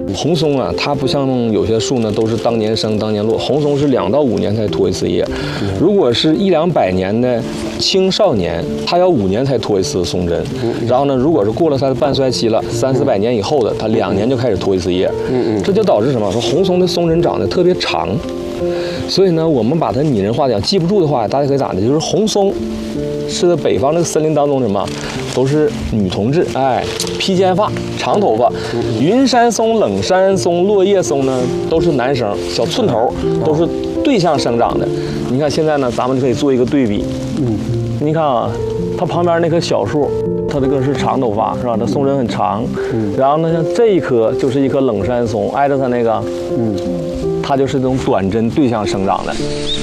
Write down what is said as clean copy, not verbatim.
红松啊，它不像有些树呢，都是当年生当年落，红松是2到5年才脱一次叶。如果是100-200年的青少年，它要5年才脱一次松针。然后呢，如果是过了它的半衰期了，300-400年以后的，它2年就开始脱一次叶。这就导致什么？说红松的松针长得特别长。所以呢，我们把它拟人化讲，记不住的话，大家可以咋的？就是红松是在北方这个森林当中什么，都是女同志，哎，披肩发、长头发。云山松、冷山松、落叶松呢，都是男生，小寸头，都是对向生长的。你看现在呢，咱们就可以做一个对比。你看啊，它旁边那棵小树，它这个是长头发，是吧？它松针很长。然后呢，像这一棵就是一棵冷山松，挨着它那个，它就是这种短针对向生长的。